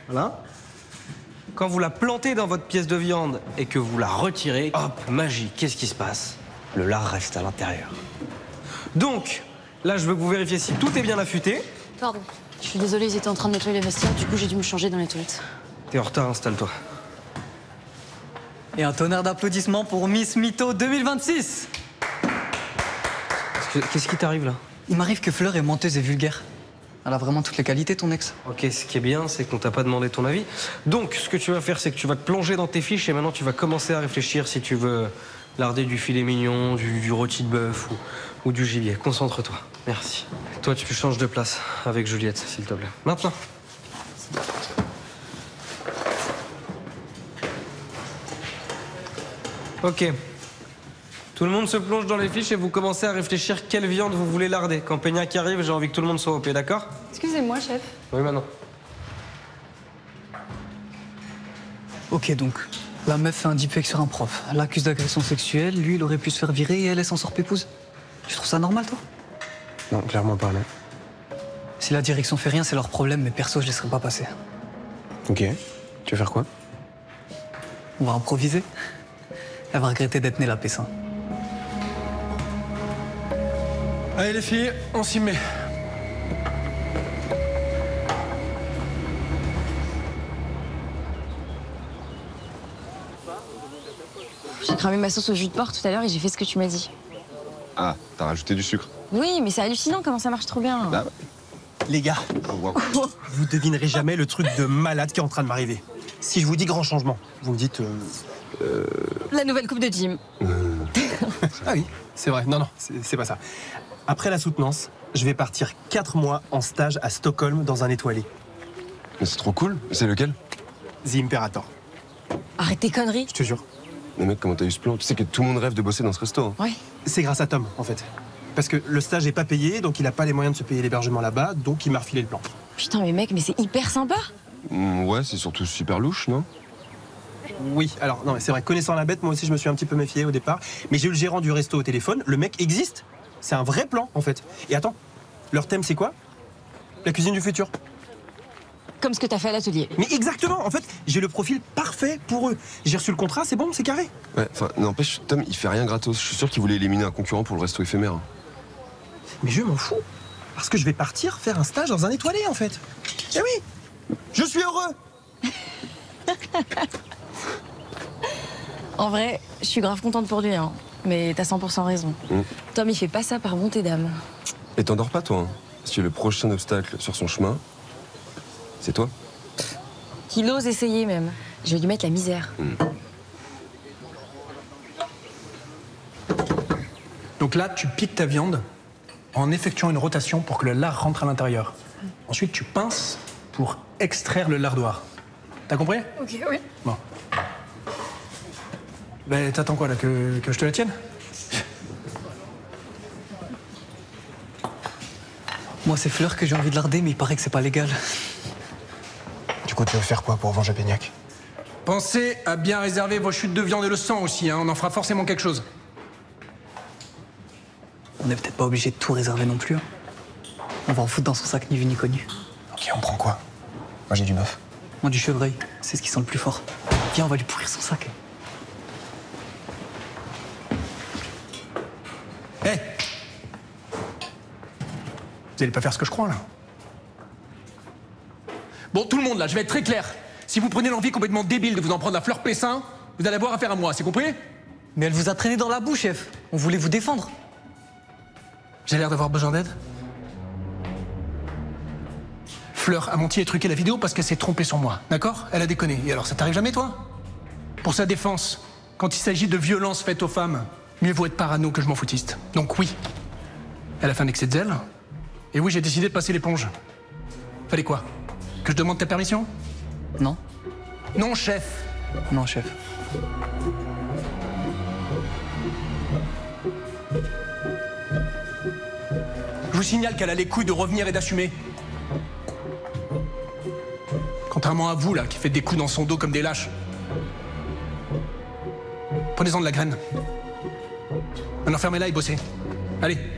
Voilà. Quand vous la plantez dans votre pièce de viande et que vous la retirez, hop, magie, qu'est-ce qui se passe? Le lard reste à l'intérieur. Donc, là, je veux que vous vérifiez si tout est bien affûté. Pardon. Je suis désolée, ils étaient en train de nettoyer les vestiaires, du coup j'ai dû me changer dans les toilettes. T'es en retard, installe-toi. Et un tonnerre d'applaudissements pour Miss Mytho 2026. Qu'est-ce qui t'arrive là? Il m'arrive que Fleur est menteuse et vulgaire. Elle a vraiment toutes les qualités, ton ex. Ok, ce qui est bien, c'est qu'on t'a pas demandé ton avis. Donc, ce que tu vas faire, c'est que tu vas te plonger dans tes fiches et maintenant tu vas commencer à réfléchir si tu veux larder du filet mignon, du rôti de bœuf ou du gibier. Concentre-toi. Merci. Toi, tu changes de place avec Juliette, s'il te plaît. Maintenant. Ok. Tout le monde se plonge dans les fiches et vous commencez à réfléchir quelle viande vous voulez larder. Quand Peignac arrive, j'ai envie que tout le monde soit OP, d'accord? Excusez-moi, chef. Oui, maintenant. Ok, donc, la meuf fait un deepfake sur un prof. Elle l'accuse d'agression sexuelle, lui, il aurait pu se faire virer et elle s'en sort pépouse. Tu trouves ça normal, toi? Non, clairement pas, non. Si la direction fait rien, c'est leur problème, mais perso, je laisserai pas passer. Ok. Tu veux faire quoi? On va improviser. Elle va regretter d'être née la Pessin. Allez les filles, on s'y met. J'ai cramé ma sauce au jus de porc tout à l'heure et j'ai fait ce que tu m'as dit. Ah, t'as rajouté du sucre. Oui, mais c'est hallucinant comment ça marche trop bien. Bah, Les gars, vous devinerez jamais le truc de malade qui est en train de m'arriver. Si je vous dis grand changement, vous me dites... La nouvelle coupe de Jim. Ah oui, c'est vrai. Non, c'est pas ça. Après la soutenance, je vais partir 4 mois en stage à Stockholm dans un étoilé. mais c'est trop cool. C'est lequel? The Imperator, Arrête tes conneries. je te jure. Mais mec, comment t'as eu ce plan? Tu sais que tout le monde rêve de bosser dans ce resto. Hein. Ouais. C'est grâce à Tom, en fait. Parce que le stage est pas payé, donc il a pas les moyens de se payer l'hébergement là-bas, donc il m'a refilé le plan. Putain, mais mec, mais c'est hyper sympa. Ouais, c'est surtout super louche, non? Oui, alors non, mais c'est vrai, connaissant la bête, moi aussi je me suis un petit peu méfié au départ. Mais j'ai eu le gérant du resto au téléphone, le mec existe. C'est un vrai plan, en fait. Et attends, leur thème c'est quoi? La cuisine du futur. Comme ce que t'as fait à l'atelier. Mais exactement, en fait, j'ai le profil parfait pour eux. J'ai reçu le contrat, c'est bon, c'est carré. Ouais, enfin, n'empêche, Tom, il fait rien gratos. Je suis sûr qu'il voulait éliminer un concurrent pour le resto éphémère. Mais je m'en fous. Parce que je vais partir faire un stage dans un étoilé, en fait. Eh oui, je suis heureux. En vrai, je suis grave contente pour lui, hein. Mais t'as 100% raison. Tom, il fait pas ça par bonté d'âme. Et t'endors pas, toi, hein? Parce que le prochain obstacle sur son chemin, c'est toi. Qu'il ose essayer même. Je vais lui mettre la misère. Donc là, tu piques ta viande en effectuant une rotation pour que le lard rentre à l'intérieur. Ensuite, tu pinces pour extraire le lardoir. T'as compris? Ok, oui. Bon. Ben, t'attends quoi, là, que je te la tienne? Moi, c'est Fleur que j'ai envie de larder, mais il paraît que c'est pas légal. Du coup, tu veux faire quoi pour venger Peignac? Pensez à bien réserver vos chutes de viande et le sang aussi, hein. On en fera forcément quelque chose. On n'est peut-être pas obligé de tout réserver non plus. Hein. On va en foutre dans son sac ni vu ni connu. Ok, on prend quoi? Moi, j'ai du bœuf. Moi, du chevreuil, c'est ce qui sent le plus fort. Viens, on va lui pourrir son sac. Hé! Vous allez pas faire ce que je crois, là? Bon, tout le monde, là, je vais être très clair. Si vous prenez l'envie complètement débile de vous en prendre à Fleur Pessin, vous allez avoir affaire à moi, c'est compris? Mais elle vous a traîné dans la boue, chef. On voulait vous défendre. J'ai l'air d'avoir besoin d'aide? Fleur a menti et truqué la vidéo parce qu'elle s'est trompée sur moi, d'accord? Elle a déconné. Et alors, ça t'arrive jamais, toi? Pour sa défense, quand il s'agit de violences faites aux femmes, mieux vaut être parano que je m'en foutiste. Donc oui, elle a fait un excès de zèle. Et oui, j'ai décidé de passer l'éponge. Fallait quoi? Que je demande ta permission? Non? Non, chef. Non, chef. Je vous signale qu'elle a les couilles de revenir et d'assumer. Contrairement à vous, là, qui faites des coups dans son dos comme des lâches. Prenez-en de la graine. Maintenant, fermez-la et bossez. Allez.